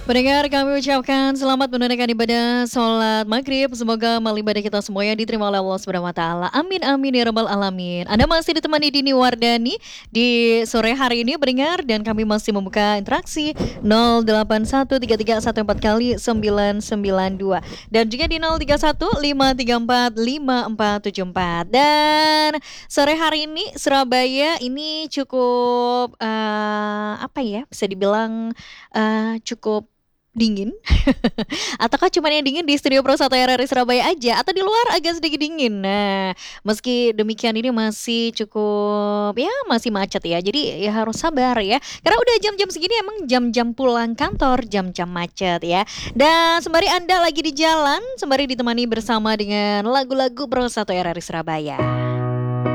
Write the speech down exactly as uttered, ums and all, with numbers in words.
Pendengar, kami ucapkan selamat menunaikan ibadah sholat maghrib. Semoga amal ibadah kita semuanya diterima oleh Allah Subhanahu Wa Taala. Amin amin ya rabbal alamin. Anda masih ditemani Dini Wardani di sore hari ini, pendengar, dan kami masih membuka interaksi nol delapan satu tiga tiga satu empat kali sembilan sembilan dua dan juga di nol tiga satu lima tiga empat lima empat tujuh empat. Dan sore hari ini Surabaya ini cukup eh, apa ya? Bisa dibilang eh, cukup dingin ataukah cuman yang dingin di studio Pro satu R R I Surabaya aja atau di luar agak sedikit dingin. Nah, meski demikian ini masih cukup ya masih macet ya. Jadi ya harus sabar ya. Karena udah jam-jam segini emang jam-jam pulang kantor, jam-jam macet ya. Dan sembari Anda lagi di jalan, sembari ditemani bersama dengan lagu-lagu Pro satu R R I Surabaya.